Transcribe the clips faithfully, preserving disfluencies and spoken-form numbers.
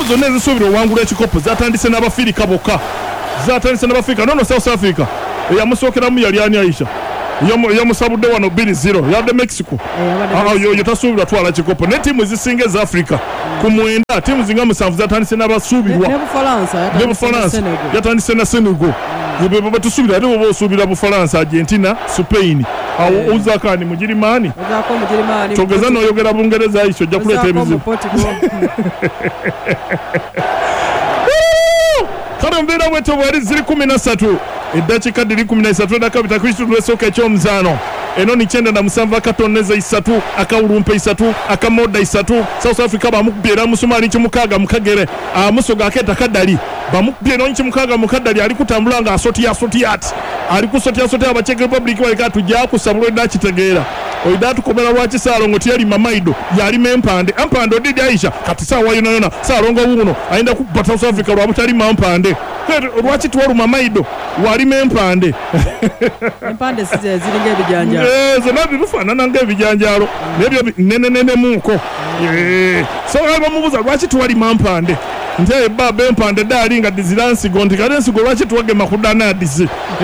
zonna ezisuubira owangula ekikopo zatandise n'Abafirika bokka zatandise n'Abafirika nono South Africa eyamusookeramu yali ani Aisha yamusabudde wano bbiri zero yadde Mexico yoyo tasuubirwa twala kikopo ne ttiimu ezisinga eza Africa ku mwenda ttiimu zinga musanvu zatandise n'abasuubirwa ne Bufalansa yatandise na Senegal bwe batusuubira ate bwoba osuubira Bufalansa Argentina Spain awo ozakani Mugirimani togeza n'oyogera Bungereza Aisha ojja kuleeta ebizibu kale mbeera bwetyo bwali ziri kumi na ssatu eddakiika ddiri kumi na ssatu edakabita ku kitundu esooka ekyomuzaano eno ni kyenda na musanvu akatoneza isatu akawulumpe isatu akamoda isatu South Africa bamukubira musumaali kimukaaga mukagere amusoga akeeta kaddali bamukubira nkimukaaga mukaddali ali kutambula nga asoti asoti ati ali kusoti asoti aba Czech Republic baleka tujja kusabula edakitegeera oida tukomera lwaki Saalongo tiyali mamaido yali mempande ampande odidi Aisha kati saawa yona yona Saalongo wuno ayenda kubba South Africa lwabutali mampande lwaki tuwalu mamaido wali mempande empande ziringa ebijanjalo eh zona bifaanana ng'ebijanjalo nebyo nene nene muko eh so abamubuza lwaki tuwali mampande nte baba empande dali nga diziransigo nti kale nsigo lwaki tuwagema kudana dizi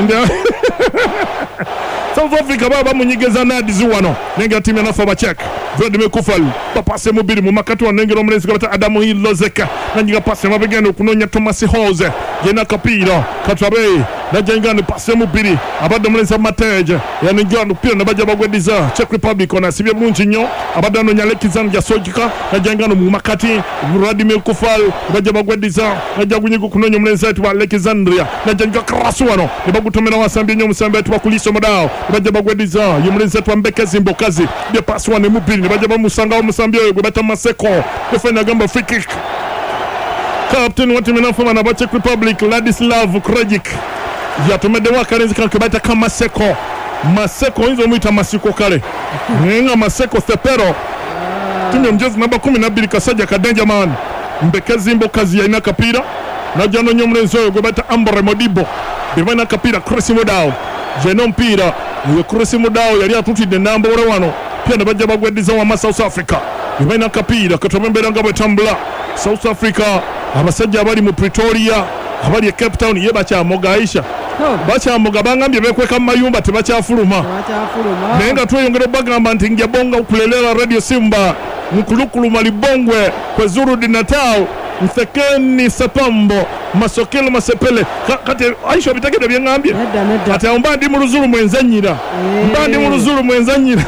South Africa baba munyigeza nadizi wano nenga timu yanafa abachek Vladimir Kufal bapase mubiri mu makati wa nengero omulezi gabata Adamu Hilozeka nanyiga pase mabegendo okunonya Thomas Hose yena kapira katwabe najengane pase mubiri abadde omulezi Mateje yanigano pira nabaja bagwediza Czech Republic ona sibye bulungi nnyo abadde anonya Lekizan Jasojika najengano mu makati Vladimir Kufal baja bagwediza najja kunyiga okunonya omulezi wa Alexandria najenga krasu wano nebagutomera wasambye nnyo omusambi atuba kuliso modao baja bagwediza yomulezi wa Mbekezi Mbokazi bye pass one mubiri baja bamusanga omusambi oyo gwebata Maseko defender gamba free kick captain wa timu n'afuma na Czech Republic Ladislav Krajic yatomedde wakalenzi kanke bata kama Maseko Maseko inzo muita Masiko kale nenga Maseko Stepero timu mjezi namba kumi na mbili Kasaja Kadenja man Mbekezi Mbokazi yaina kapira najano nyomlenzo oyo gwebata Ambore Modibo bimana kapira Chris Mudao jeno mpira uyo Chris Mudao yali atutidde namba ore wano pia nabajja bagwediza wa South Africa bimana kapira katomembera ngabwe tambula South Africa abasajja abali mu Pretoria abali e Cape Town ye bakyamoga Aisha bakyamoga bangambye bekweka mayumba tebakyafuluma nenga tweyongera bagamba nti nja bonga ukulelera Radio Simba nkulukuluma libongwe kwa Zulu di Natal Msekeni Sapambo Masokelo Masepele kati Aisha bitakede byengambye ati ombandi mu Luzulu mwenzanyira mbandi mu Luzulu mwenzanyira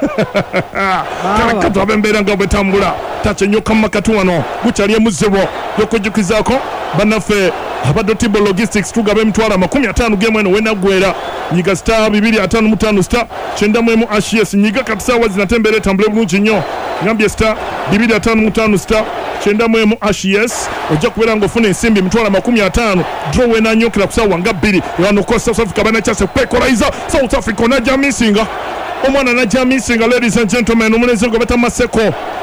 kati abembera ngabwe tambula tache nyoka makatu wano guchaliye muzibo yokujukizako banafe abadotibo logistics tugabe mtwala makumi atano game eno wena gwera nyiga star bibiri atano mutano star chenda mwemu ashes nyiga katisa wazi natembele tambule bulungi nnyo ngambye star bibiri atano mutano star chenda mwemu ashes ojja kubera ngofuna ensimbi mtwala makumi atano draw wena nnyo kila kusawa ngabiri yano ko South Africa bana chase pekolaiza South Africa na jamisinga omwana na jamisinga ladies and gentlemen omuneze ngo bata Maseko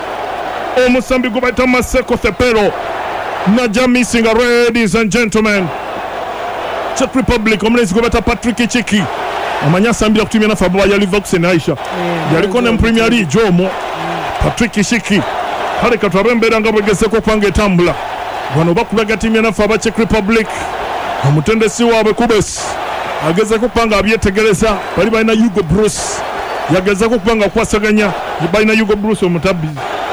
omusambi go bata Maseko Sepero na jamisinga ladies and gentlemen Czech Republic omuneze go bata Patrick Chiki amanya sambira kutumia na fabo ya Leverkusen Aisha yaliko na Premier League jomo Patrick Chiki hale katwabembera ngabwegese ko kwange tambula bano bakulaga timu ya fabo Czech Republic omutendesi wabe kubesi ageze ko panga abyetegereza bali balina Hugo Bruce yageza ko kupanga kwasaganya balina Hugo Bruce omutabi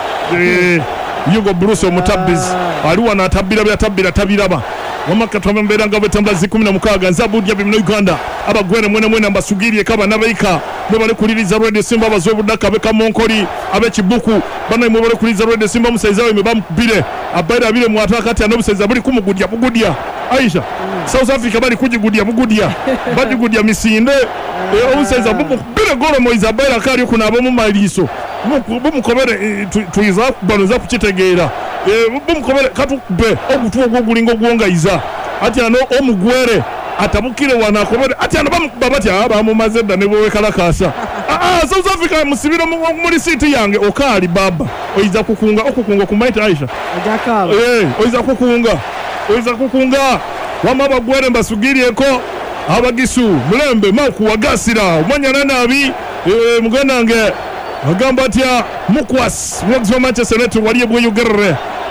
eh Hugo Bruce omutabiz aliwa na tabira bya tabira tabiraba wamaka twambera ngabo tambazi kumi na mukaaga nzabudya bimno Uganda abagwere mwene mwene ambasugiriye kaba nabaika bale kuliriza Radio Simba abazobudaka beka monkoli abekibuku bana mu bale kuliriza Radio Simba musaiza we bamubire abaira abire mu atakati anobusaiza bali kumugudya bugudya Aisha South Africa bali kujigudya bugudya bajigudya misinde e omusaiza bubire golo moiza abaira kali kuna abo mu maliso bumukobere tuiza kubanoza kuchitegeera e bumukobere katube ogutuwa gogulingo gwongayiza ati ano omugwere atabukire wana kobere ati ano bamubabati aba mu mazedda ne bowe kalakasa ah South Africa musibira muri city yange okali baba oiza kukunga okukunga kumaita Aisha ajakaba eh oiza kukunga oiza kukunga wama bagwere mbasugiriyeko abagisu mulembe maku wagasira umanyana nabi e muganange agamba atya mukwas mwagizo Manchester United waliye bwe yugerre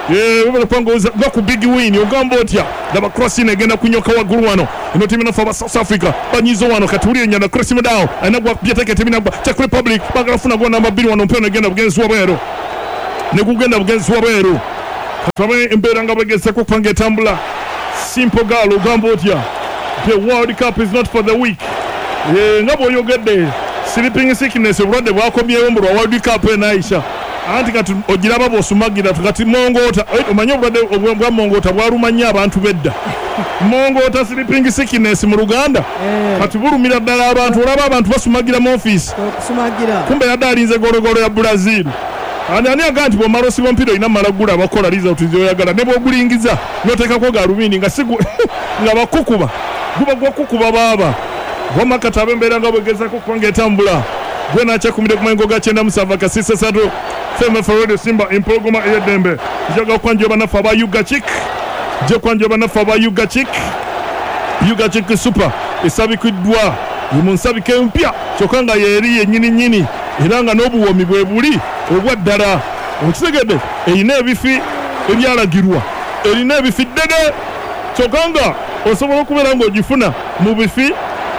eh baba kwangoza ngaku big win ogamba otya ndaba crossing egenda kunyoka wagulu wano ino timu na fa South Africa banyizo wano katuli nyana cross mudao anagwa byateke timu na Czech Republic bagalafuna go namba mbili wano mpeno egenda bugenzi wabero ne kugenda bugenzi wabero katwabe embera nga bagese ko kwange tambula simple girl ogamba otya the World Cup is not for the weak eh ngabo yogedde sleeping sickness obulwadde bwakomyewo mu World Cup enaisha anti kati ogiraba bosumagira tukati mongota omanye obulwadde obwa mongota bwarumanya abantu bedda mongota sleeping sickness mu Luganda kati bulumira ddala abantu olaba abantu basumagira mu office kusumagira kumbe yadalinze gorogoro ya Brazil ani ani aganti bo marosi bompiro ina malagula bakola liza utinzo yagala nebo ogulingiza noteka ko garubini nga sigu nga bakukuba guba gwa kukuba baba Goma katabe mbera nga bwegeza ko kwange tambula gwena acha kumide kumengo gachenda musava kasise satu feme forward Simba impogoma edembe jaga kwanje bana faba Yuga Chick je kwanje bana faba Yuga Chick Yuga Chick super esabi kudwa yimunsabi ke mpya chokanga yeri yenyini nyini iranga nobuwomi bwe buli obwaddala okitegede eyina ebifi ebyalagirwa erina ebifi dede chokanga osobola okubeera ng'ogifuna mu bifi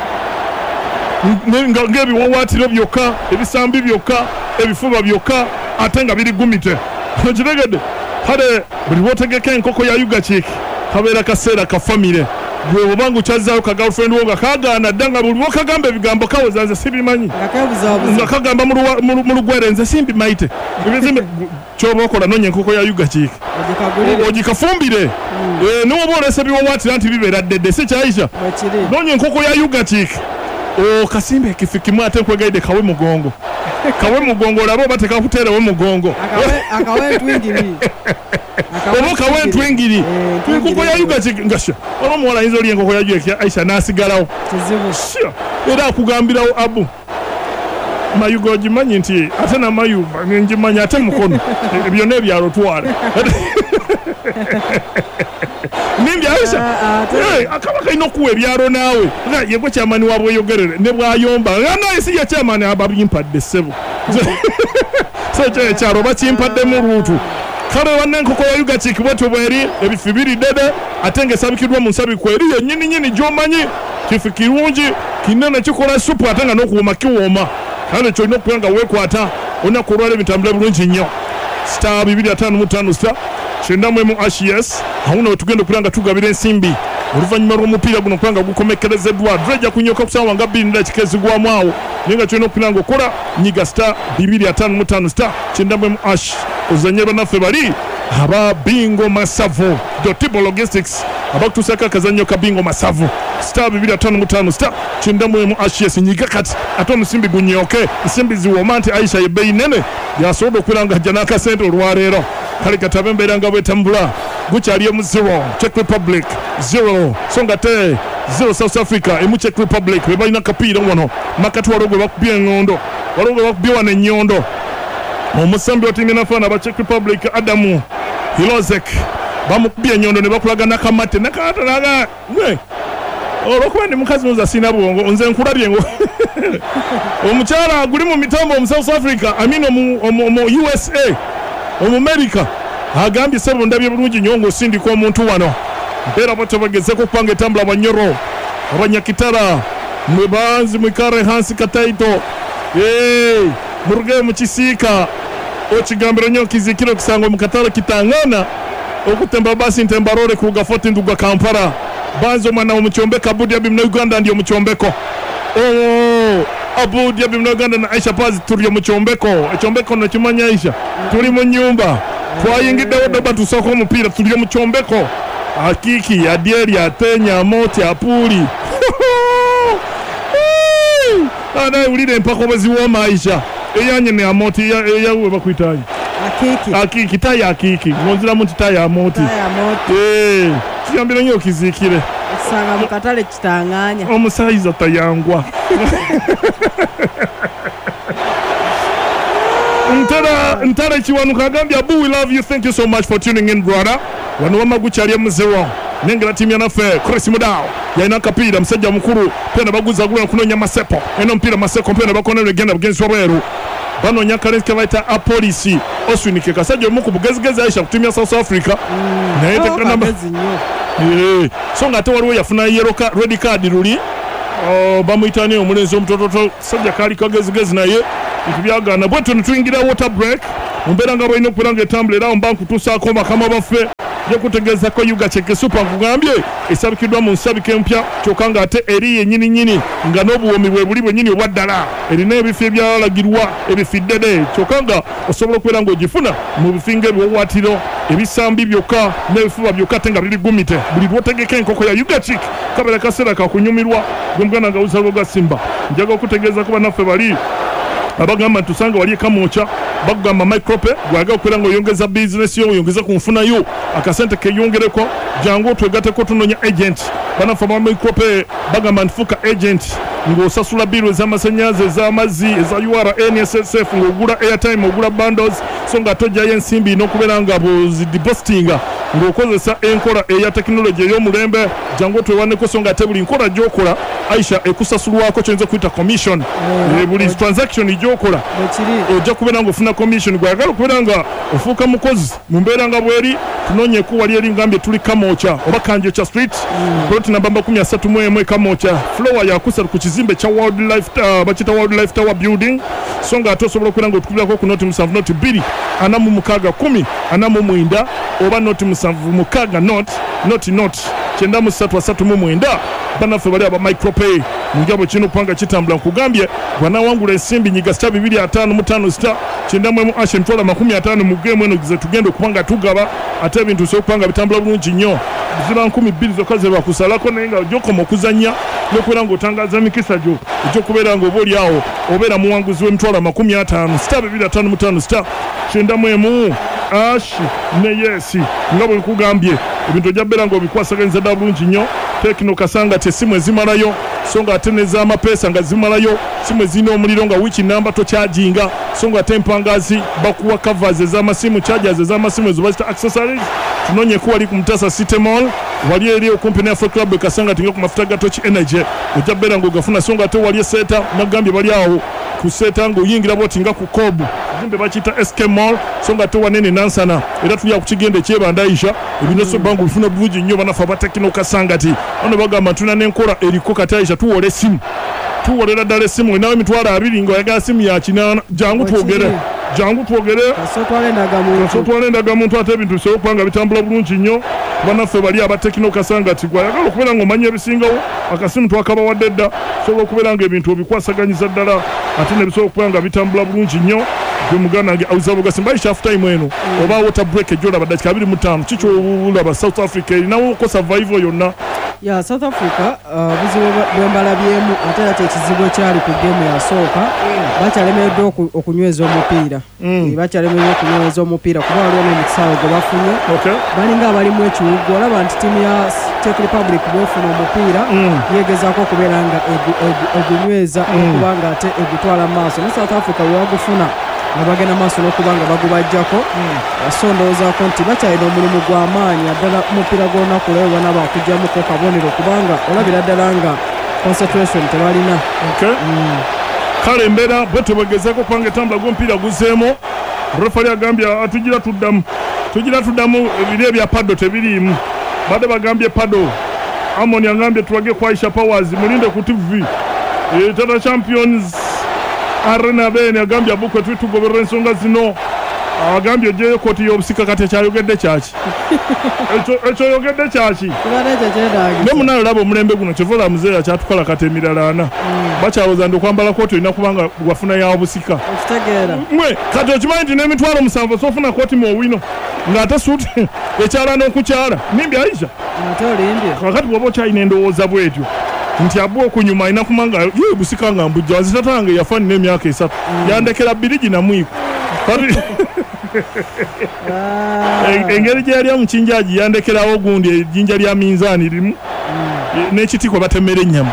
ngebi wawatiro byokka ebisambi byokka ebifuba byokka ate nga biri gumite okitegede hade buli wotegeka enkoko ya Yuga Chick kabeera kaseera ka famire gwe obanga ukyazaayo ka girlfriend wo nga kagaana dda nga buli wokagamba ebigambo kawoza nze sibimanyi nga kagamba mu lugwere nze simbimayite ebizimbe kyoba okola nonya enkoko ya Yuga Chick ogikafumbire niwoba olese biwawatira nti bibeera ddedde si kyaisha nonya enkoko ya Yuga Chick o kasimbe kifikimu ate nkwegaide kawe mugongo kawe mugongo labo bateka kuterewe mugongo akawe twingiri akawe kawe twingiri enkoko ya Yuga Chick ngasha ono muwala inzo lye enkoko ya Yuga Chick Aisha nasigalawo kizibu era akugambirawo abu mayugo gimanyi nti ate na mayuba ngimanya ate mukono ebyo ne byalo twala nimbi Aisha eh akabaka inokuwe byalo nawe nga yego chamani wabo yogerere ne bwayomba nga isi ya chamani ababimpadde sebo seje charo bachimpadde mu rutu kare wanne nkoko ya Yuga Chick bwetu bweri ebifibiri dede atenge sabikirwa mu nsabi kweri nyini nyini jomanyi kifikirungi kinene kikola supu atanga nokuuma kiwoma kandi cyo no kwanga wekwata ona kurwale bitambule bulungi nnyo star bibiri atano mu tano star chenda mu ashes hauna tugenda kulanga tugabira ensimbi oluvanyuma lw'omupiira guno kwanga gukomekerezeddwa dreja kunyoka kusawa nga bbiri nda kikezigwa mwawo ninga cyo no kulanga kola nyiga star bibiri atano mu tano star chenda mu ash ozanye banafe bali aba bingo masavu Dotibo Logistics abakutusaka kazanyo ka bingo masavu star bibiri atano mu tano star chenda mu ashes nyiga kati atono simbi gunyoke simbi ziwomante Aisha yebei nene yasodo kulanga jana ka sente olwarero kali katabe mbera nga bwetambula gukyaliye mu zero Czech Republic zero songa te zero South Africa emu Czech Republic bebalina kapiira wano makati walogwe bakubye ngondo walogwe bakubye wane nyondo omusambi otingena fana ba Czech Republic Adamu Hilozek bamukubye nyondo ne bakulaga nakamate nakata naga we olokwa ndi mukazi muza sina bwongo nze nkulabye ngo omukyala guli mu mitambo mu South Africa amino mu U S A omu America agambye sebo ndabye bulungi nyongo sindiko omuntu wano mpera bato bageze ko panga tambula banyoro abanyakitara mwebanzi mwikare hansi kataito eh muruge mu kisika okigambira nyo kizikiro kisango mukatara kitangana okutemba basi ntembarore kuga forty nduga Kampala banzo mwana omuchombeka Abudi Abimna Uganda ndio muchombeko oh Abudi Abimna Uganda na Aisha Pazi turi muchombeko echombeko no kimanya Aisha turi mu nyumba twayingide odoba tusoko mupira turi muchombeko akiki adieri atenya moti apuli ana ulide mpako bazi wa Aisha eyanye ne amoti yawe bakwitaye akiki akiki taya akiki ngonzira muti taya amoti taya amoti eh kiyambira nyo kizikire sanga mukatale kitanganya omusaiza tayangwa Ntara ntara chiwanuka gambia Abu, we love you, thank you so much for tuning in brother wano wamaguchali mu zero nengera timu yanafe Chris Mudao yaina kapira msajja mukuru pena baguza gula kunonya masepo eno mpira maseko pena bakona legenda bugenzi wabweru banoonya kalensi ke bayita apolisi Oswin ke kasajja omu ku bugezigezi Aisha ku ttiimu ya South Africa naye teganamba so nga ate waliwo yafuna yellow red card luli bamuyita ani omulenzi omutototo sajja kaali kagezigezi naye ntubyagaana bwetyo ne tuyingira water break mu mbeera nga balina okubeera nga etambula era mba nkutuusaako bakama baffe yokutegeezako yuga cheke super nkugambye esabikiddwa mu nsabika empya kyokka nga ate eri yennyini nnyini nga n'obuwomi bwe buli bwennyini obwaddala erina ebifo ebyalagirwa ebifiddede kyokka nga osobola okubeera ng'ogifuna mu bifinga ebiwawaatiro ebisambi byokka n'ebifuba byokka ate nga bibigumite buli lwotegeka enkoko ya yuga chik kabeera kaseera kakunyumirwa gwe muganda nga wuzalo ga simba njaga okutegeezako bannaffe bali abagamba nti usanga wali ekamooca bakugamba micrope gwagala okubeera ng'oyongeza bizinesi yo oyongeza ku nfunayo akasente keyongereko jangu otwegateko tunonya agent banaffe aba micrope bagamba nti fuuka agent ng'osasula biiro ez'amasannyalaze ez'amazzi eza U R N S S F ng'ogula airtime ogula bundles so nga tojjayo ensimbi n'okubeera nga bozidibostinga ng'okozesa enkola eya tekinologi ey'omulembe jangu otwewaneko so nga ate buli nkola gy'okola Aisha ekusasulwako kyonza kuyita commission buli transaction gy'okola ojja kubeera ng'ofuna commission gwagala okubeera nga ofuuka mukozi mu mbeera nga bweri tunoonyeku wali eri ngambye tuli kamooca oba kanjocha street ploti namba makumi asatu mu emu kamooca floor yakusatu ku kizimbe kya wildlife uh, bakita wildlife tower building so nga ate osobola okubeera ng'otukubirako ku noti musanvu noti bbiri ana mu mukaaga kumi ana mu mwenda oba noti musanvu mukaaga noti noti noti kyenda mu ssatu asatu mu mwenda banaffe bali aba micropay njabo kino kupanga kitambula nkugambye gwanawangula ensimbi nyiga sita bibiri ataano mu ttaano sita kyenda mu emu ashe mtola makumi ataano mu game eno gize tugenda okupanga tugaba ate ebintu by'okupanga bitambula bulungi nnyo ziba nkumi bbiri zokka ze bakusalako naye nga gyokoma okuzannya n'okubeera ng'otangaza emikisa gyo egy'okubeera ng'oba oli awo obeera muwanguzi w'emitwalo makumi ataano sita bibiri ataano mu ttaano sita kyenda mu emu ashi ne yesi nga bwe nkugambye ebintu ojja beera ng'obikwasaganyiza ddala bulungi nnyo tekino kasanga tesimu ezimalayo so nga ate nez'amapeesa nga zimalayo simu ezirina omuliro nga wiiki namba tokyajinga so nga ate empangazi bakuwa covers ez'amasimu chargers ez'amasimu ezo bazita accessories tunoonyeku wali ku Mutasa City Mall wali eri okumpi ne Afro Club ekasanga tinga ku mafuta ga Tochi Energy ojja beera ng'ogafuna so nga ate wali eseeta nagambye bali awo ku seeta ng'oyingira bwoti nga ku kobu zimbe bakiyita S K Mall so nga ate wanene nansana era tuli akukigenda ekyebanda Aisha ebinoso bangu bifuna bulungi nnyo banafa batekino kasangati ono bagamba tuna n'enkola eriko kati Aisha tuwola essimu tuwolera ddala essimu nawe emitwalo abiri ng'oyagala simu ya kinaana jangu twogere jangu twogere kasotwala endaga muntu ate ebintu bisobola okuba nga bitambula bulungi nnyo banaffe bali abatekino kasangati gwayagala okubeera ng'omanya ebisingawo akasimu twakabawadde dda sobola okubeera ng'ebintu obikwasaganyiza ddala ate ne bisobola okubeera nga bitambula bulungi nnyo gwe muganda nge awuzabo simba Aisha half time eno oba water break ejolaba dakika abiri mu ttaano kikyolaba South Africa erinawo ko survival yonna ya South Africa buzibu bwembalabyemu ate ate ekizibu ekyali ku gemu yasooka bakyalemeddwa okunyweza omupiira bakyalemeddwa okunyweza omupiira kuba waliwo n'emikisaawe gwe bafunye balinga abalimu ekiwugu olaba nti ttiimu ya Czech Republic bwefuna omupiira yegezaako okubeera nga ogunyweza okuba nga ate egutwala mu maaso ne South Africa wewagufuna nga bagenda maaso n'okuba nga bagubajjako basondoozaako nti bakyalina omulimu gw'amaanyi addala omupiira gw'olunaku lwe bana bakugyamuko kabonero kubanga olabira ddala nga concentration tebalina kale embeera bwe tubagezaako kubanga etambula gw'omupiira guzeemu refali agambye tugira tuddamu tugira tuddamu ebiro ebya pado tebiriimu badde bagambye pado Amoni agambye tulage ku Aisha Powers mulinde ku T V Tata Champions Arena bene agambye abukwe tutugoberera ensonga zino agambye ojeyo koti y'obusika kati ekyayogedde kyaki ekyo yogedde kyaki ne munayo laba omulembe guno kivola muzeeyi akyatukola kati emirala ana bakyawoza ndi okwambala kooti olina kubanga wafuna ya obusika mwe kati okimanyi nti n'emitwalo musanvu sofuna kooti mu owino ng'ate suuti ekyala n'okukyala nimbi Aisha kakati bw'oba okyalina endowooza bwetyo nti abwa okunyuma alina kumanga ye busika nga mbujja wazitatange yafanina emyaka esatu yandekera birigi na mwiku engeri gyeyali omukinjaagi yandekerawo gundi ejjinja lya minzaani limu n'ekitiko batemera ennyama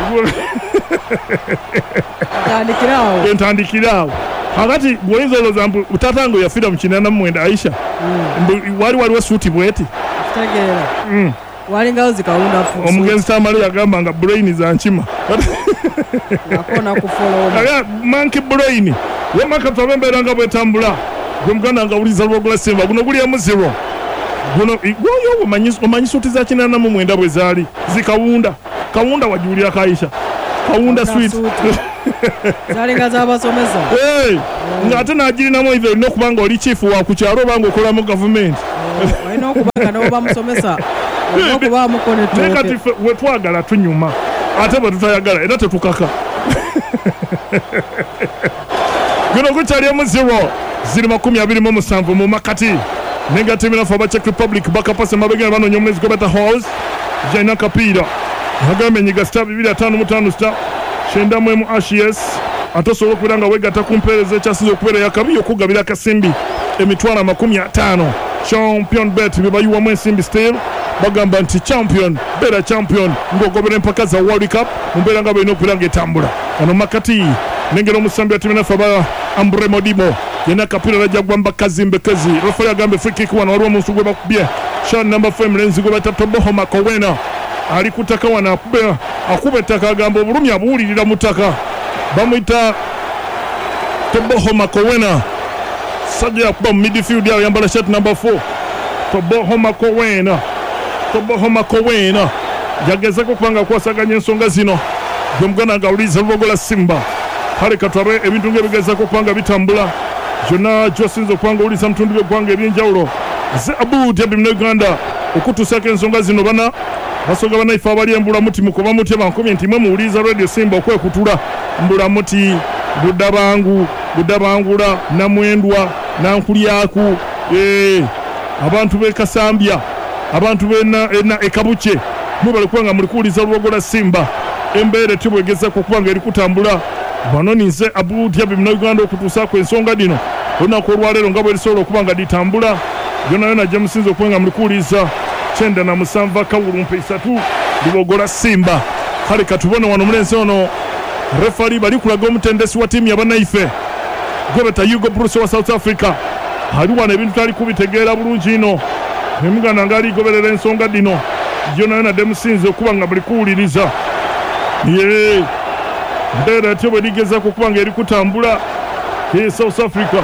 entandikiraawo kakati bw'oyinza olowooza mbu tatange yafiira mu kinaana mu mwenda Aisha wali waliwo suuti bweti walingawo zikawunda fuso omugenzi tamale yagamba nga brain za nkima akona kufollow monkey brain wamakatu abembeera nga bwetambula gwe muganda nga uliza lwogola simba guno guli emuziro guno gwoyo omanyi suti za kinaana mu mwenda bwe zaali zikawunda kawunda wajuulira kaisha kawunda sweet zalinga zabasomesa ng'ate n'agirinamu either olina okuba nga oli chief wa ku kyalo oba nga okolamu gavumenti olina okuba nga n'oba musomesa olina okubaamu konetoke naye kati ffe wetwagala tunyuma ate bwe tutayagala era tetukaka guno gukyali emuziro ziri makumi abiri mu musanvu mu makati negatimirafu aba Czech Republic bakapase mabegera banoonya omulezi gwe bata halls jalina kapiira agambye enyiga sita bibiri ataano mu ttaano sita kyenda mu emu ashes ate osobola okubeera nga weegatta ku mpeereza ekyasinza okubeera yakabi okugabira akasimbi emitwalo amakumi ataano champion bet bebayiwamu ensimbi still bagamba nti champion beera champion ng'ogobera empaka za world cup mu mbeera nga balina okubeera ng'etambula ano makati nengera omusambi atiminafu aba Ambre Modibo yena kapiira lajja gwamba kazimbekezi refari agambe free kick wano waliwo omuntu gwe bakubye shan number five mulenzi gwe bata Toboho Makowena ali ku ttaka wano akuba akuba ettaka agamba obulumi abuwulirira mu ttaka bamuyita Toboho Makowena sajja yakuba mu midfield awo yambala shirt number four Toboho Makowena Toboho Makowena yagezako kubanga akwasaganya ensonga zino gwe muganda nga awuliriza lubogola Simba kale katwabe ebintu ng'ebigezako kubanga bitambula byonna gyosinza okubanga owuliriza mutundu by'eggwanga ebyenjawulo ze Abu Dhabi mu Uganda okutuusako ensonga zino bana basonga banaife abali embulamuti mukoba mutya bankomye nti mwe muwuliriza radio Simba okwekutula mbulamuti Budabangu Budabangula Namwendwa Nankulyaku eh abantu b'e Kasambya abantu b'ena ena Ekabuche mubali kubanga muli kuwuliriza lubogola Simba embeera tibwegezako kubanga eri kutambula bano ninze Abu Dhabi mu Uganda okutuusaako ensonga dino olunaku olwaleero nga bwerisobola okuba nga ditambula byonna yona gye musinza okuba nga muli kuwuliriza kyenda na musanvu akawulumpa isatu lubogola Simba kale katubone wano omulenzi ono refari bali kulaga omutendesi wa ttiimu yabanaife gwe beta Hugo Bruce wa South Africa ali wano ebintu tali kubitegeera bulungi ino nemuganda nga aligoberera ensonga dino byonna yona gye musinza okuba nga muli kuwuliriza ye mbeera atyo bwe ligezako okuba nga eri kutambula e South Africa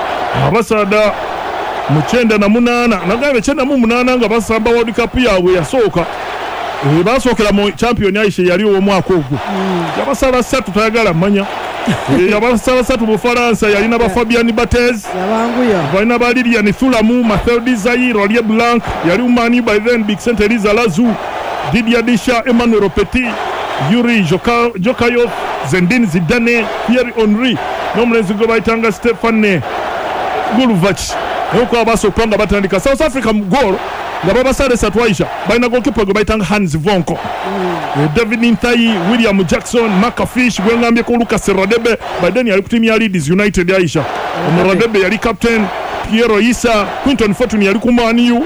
abasaada mu kyenda na munaana nagambye kyenda mu munaana nga basamba World Cup yaabwe yasooka e basookera mu champion Aisha yali ow'omwaka ogwo yabasala ssatu tayagala mmanya yabasala ssatu Bufaransa yalina ba Fabian Barthez balina ba Lilian Thuram Mathilde Zaire Olivier Blanc yali umani by then Big Saint Eliza Lazu Didier Disha Emmanuel Petit Yuri Jokayo Zendine Zidane Thierry Henry n'omulenzi gwe bayitanga Stefane Gulvac naye abaso okubanga batandika South Africa mu goal nga babasale satu Aisha balina goalkeeper gwe bayitanga Hans Vonko mm. David Ntai William Jackson Makafish gwe ngambye ko Lucas Radebe Biden yali ku timu ya Leeds United Aisha mm. Radebe yali captain Piero Issa Quinton Fortune yali ku Man U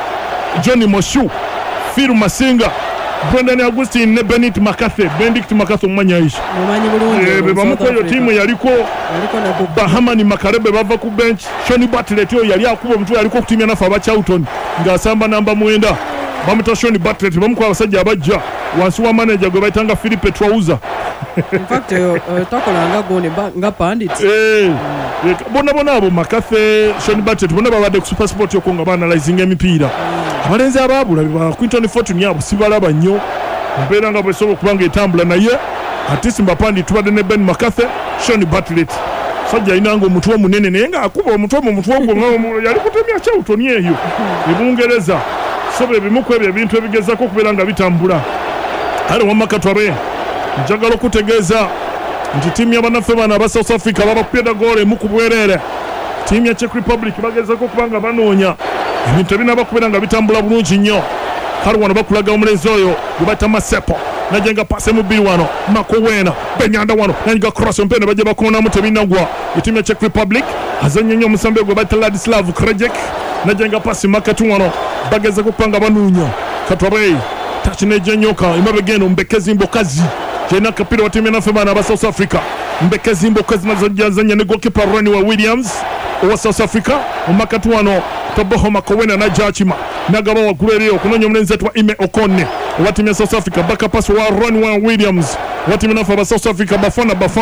Johnny Moshu Phil Masinga Brendan Augustine ne Benedict McCarthy Benedict McCarthy omanya Aisha omanyi bulungi eh be bamukoyo timu yaliko yaliko na Bahamani Makarebe bava ku bench Shoni Bartlett yo yali akuba mtu yaliko ku timu ya nafa aba Charlton ngasamba namba mwenda bamuta Shoni Bartlett bamukola abasajja abajja wansi wa manager gwe bayitanga Philippe Trouza in fact uh, takolanga gone nga pandit eh mm. bona bona abo McCarthy Shoni Bartlett bona babadde ku Super Sport yoko nga banalizing emipiira mm. abalenzi ababula ba Quinton Fortune yabo sibalaba nnyo mbeera nga bwesobola okubanga etambula naye ate Simba Pandi tubadde ne Ben McCarthy Shoni Bartlett sajja inanga omutwe munene naye nga akuba omutwe mu mutwe gwo yali kutemya Charlton eyo ebungereza sobe bimuko ebyo ebintu ebigezako okubeera nga bitambula kale wamakatwabe njagala okutegeeza nti tiimu y'abannaffe bano aba South Africa babakupyeda goal emu ku bwereere tiimu ya Czech Republic bagezako okubanga banoonya ebintu ebinaba kubeera nga bitambula bulungi nnyo kale wano bakulaga omulenzi oyo gwe bayita Masepo najenga pase mu bbiri wano Makowena benyanda wano nanyiga cross mpene bajja bakonamu tebinagwa tiimu ya Czech Republic azanye nnyo omusambi gwe bayita Ladislav Krejcik najenga pasi makatu wano bagezako okubanga banoonya katwabe tachineje nyoka imabegeno mbekezi mbokazi jena kapira wa timu ya nafema na South Africa mbekezi mbokazi mazajazanya ne goalkeeper Ronnie wa Williams wa South Africa umakatu wano Toboho Makowena na Jachima nagaba wa Guerrero kunonyo mlenzi wa Ime Okonne wa timu ya South Africa baka pass wa Ronnie wa Williams wa timu ya nafema South Africa Bafana Bafana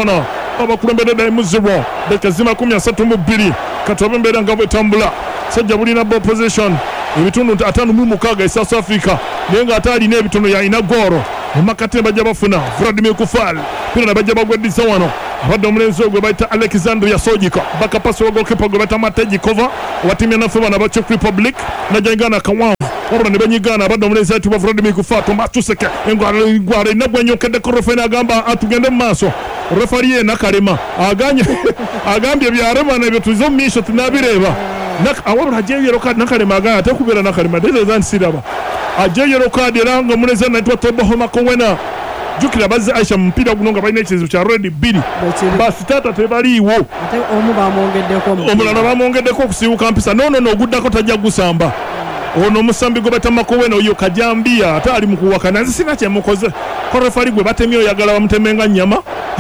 abakulembedde ddala muzibwa dekezi makumi asatu mu bbiri katobe embeera nga bwetambula sajja bulina ball position ebitundu ataano mu mukaaga e South Africa naye ng'ate alina ebitono yalina gooro mu makati ne bajja bafuna Vladimir Kufal pira ne bajja bagweddiza wano abadde omulenzi ogwe bayita Alexandria Sojika bakapasi wa golkipa gwe bayita Matejikova owa ttiimu yanafe bana ba Czech Republic najjangana kawanvu wabula ne banyigaana abadde omulenzi ayitibwa Vladimir Kufal Tomas Tuseke engwara erina gwenyokeddeko refeni agamba atugende mu maaso refari ye Nakalema aganye agambye byarema nebyo tuze mu miisho tunabireeba awabula ajjayo yero kadi Nakalema agamba ate kubeera Nakalema dezeeza nsiraba ajjayo yero kadi era nga omulenzi anayitibwa Tobahoma Kowena jukira bazze Aisha mu mupiira guno nga balina ekizibu kya red bbiri basitaata tebaliiwo omulala bamwongeddeko okusiiwuka mpisa nonono oguddako tajja gusamba ono omusambi gwe batamakowena oyo kajambiya ate ali mu kuwakana nze sina kyemukoze ko refari gwe batemye oyagala bamutemenga nnyama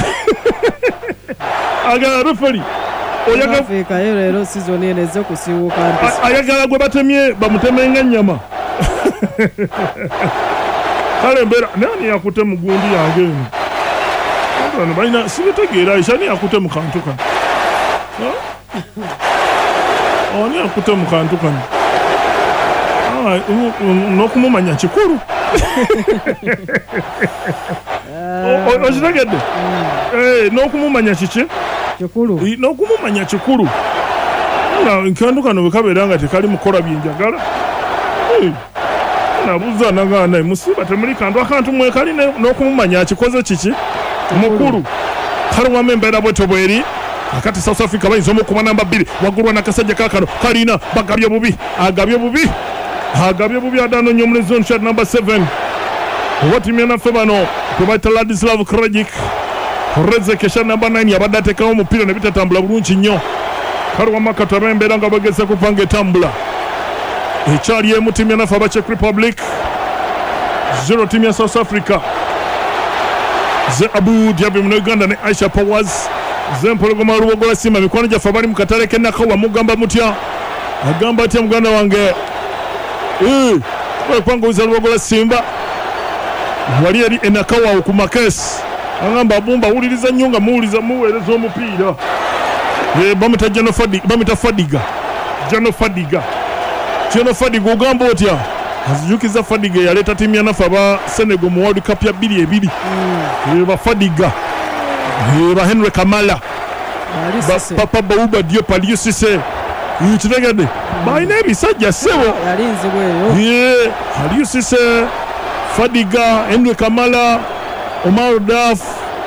agala refari ayagala gwe batemye bamutemenga nnyama kale mbeera nani yakute mu gundi yange eno bano balina sibitegeera ishani yakute mu kantu kano oni yakute mu kantu kano n'okumumanya kikulu okitegedde n'okumumanya kiki kikulu n'okumumanya kikulu nkantu kano bwe kabeera nga tekali mukola byenjagala nabuuza nagana musiba temuli kantu akantu mwekali n'okumumanya akikoze kiki mukulu kale wamu embeera bweto bweri akati South Africa bayinza omukuba namba bbiri waggulwa nakasajja kakano kalina bagabye bubi agabye bubi agabye bubi adanonya omulenzi on shot number seven owa ttiimu yanaffe bano kwe bayita Ladislav Krajic Rezek shot number nine yabadde ateekawo omupiira ne bitatambula bulungi nnyo kale wamu akataba embeera nga bageza kupanga etambula ekyali emu ttiimu yanaffe aba Czech Republic zero ttiimu ya South Africa ze Abu Dhabi mu Uganda ne Aisha Powers ze Mpologoma Lubogola Simba mikwano gyaffe abali mu katale k'Ennakawa mugamba mutya agamba atya muganda wange kwangauza Lubogola Simba wali eri Ennakawa ku makesi agamba abumba awuliriza nnyo nga muwuliza muweereza omupiira bamita Jano Fadiga bamita Fadiga Jano Fadiga Jano Fadiga ogamba otya azijukiza Fadiga yaleeta ttiimu yanaffe aba Senegal mu World Cup ya bbiri ebiri ba Fadiga ba Henry Kamala Papa Bauba Diop Aliou Cissé kitegedde balina ebisajja ssebo Aliou Cissé Fadiga Henry Kamala Omar Daf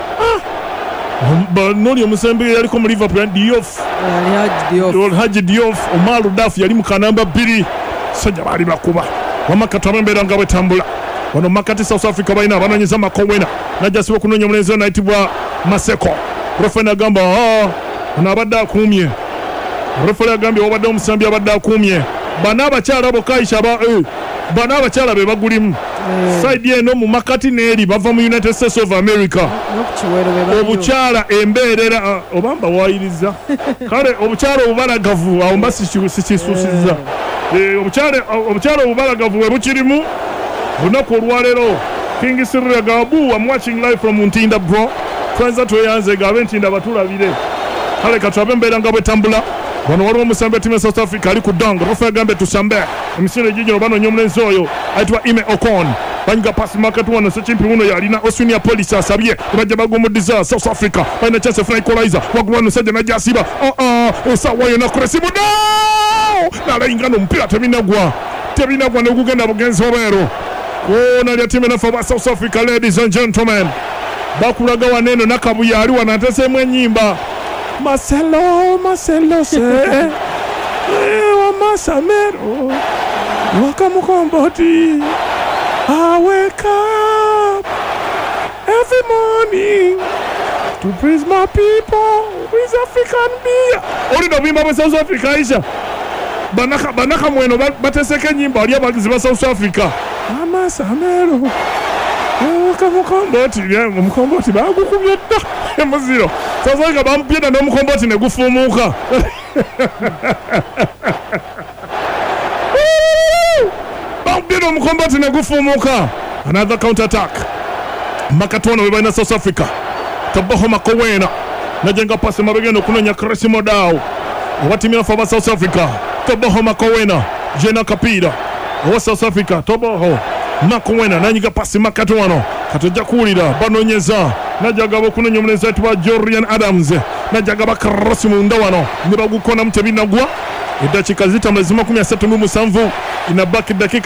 noli omusembe yaliko mu Liverpool Diouf Haji Diouf Omar Daf yali mu kanamba bbiri sajja baali bakuba wamakataba embeera nga bwetambula wano makati South Africa balina abananyiza Makowena najjasiba okunoonya omulenzi anayitibwa Maseko referi agamba ono abadde akuumye referi agambye wabadde omusambi abadde akuumye bana abakyala bokaisha bana abakyala be bagulimu saidi eno mu makati neeri bava mu United States of America obukyala embeerera obamba wayiriza kale obukyala obubalagavu awo mba sikisuusiza obukyala obubalagavu bwe bukirimu lunaku olwaleero King Cyril Gabu I'm watching live from Ntinda bro twenza tweyanze gabe Ntinda batulabire kale katwabe embeera nga bwetambula wano waliwo omusambi ttiimu ya South Africa ali ku ddanga refa agambe tusambe emisinde gigino banoonya omulenzi oyo ayitibwa Ime Okon banyiga pasi makati wano sekimpi wuno yalina Australia Police asabye bajja bagumuddiza South Africa balina chance funa equalizer waggulu wano sajja najja asiba esaawa yonna kuresibu nalayingana omupiira tebinagwa tebinagwa negugenda bugenzi obweru koona lya ttiimu yanaffe aba South Africa ladies and gentlemen bakulaga waneeno nakabuya ali wano ateseemu ennyimba Marcelo, Marcelo se wa Masamero wakamukomboti I wake up every morning to praise my people with African beer. Olina bimba ba South Africa Aisha banaka banaka mweno bateseka ennyimba ali abagizi ba South Africa Masamero wakamukomboti omukomboti bagukubye dda emuziro South bampyeda n'omukomboti ne gufumuuka bampyeda omukomboti ne gufumuuka another counter attack makatwana we balina South Africa Tobahoma Kowena najenga pasi mabegeno kunonya Chris Modao owa timu ya Faba South Africa. Toboho Makowena jena kapira owa South Africa. Toboho Makowena nanyiga pasi Makatwano katoja kulira banonyeza najagabo kunonya omulenzi ayitibwa Jorian Adams najagaba cross munda wano ne bagukona mutebinagwa eddakiika zitambula makumi asatu mu musanvu inabaki dakika